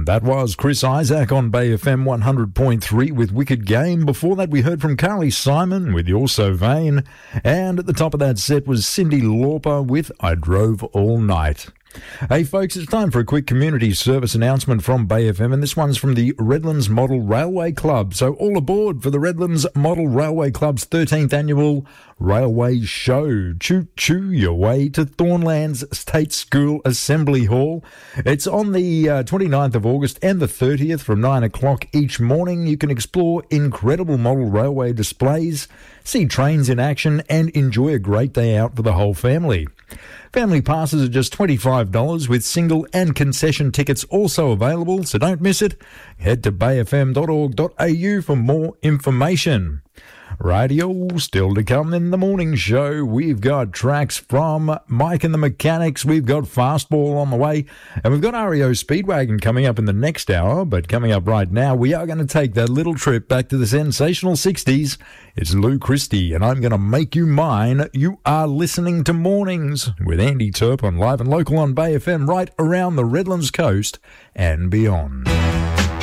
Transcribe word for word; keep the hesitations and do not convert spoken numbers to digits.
That was Chris Isaac on Bay F M one hundred point three with Wicked Game. Before that, we heard from Carly Simon with You're So Vain. And at the top of that set was Cyndi Lauper with I Drove All Night. Hey folks, it's time for a quick community service announcement from Bay F M, and this one's from the Redlands Model Railway Club. So all aboard for the Redlands Model Railway Club's thirteenth annual Railway Show. Choo choo your way to Thornlands State School Assembly Hall. It's on the uh, twenty-ninth of August and the thirtieth from nine o'clock each morning. You can explore incredible model railway displays, see trains in action, and enjoy a great day out for the whole family. Family passes are just twenty-five dollars with single and concession tickets also available, so don't miss it. Head to bay f m dot org dot a u for more information. Radio still to come in the morning show. We've got tracks from Mike and the Mechanics. We've got Fastball on the way. And we've got R E O Speedwagon coming up in the next hour. But coming up right now, we are going to take that little trip back to the sensational sixties. It's Lou Christie, and I'm going to make you mine. You are listening to Mornings with Andy Turp on Live and Local on Bay F M right around the Redlands coast and beyond.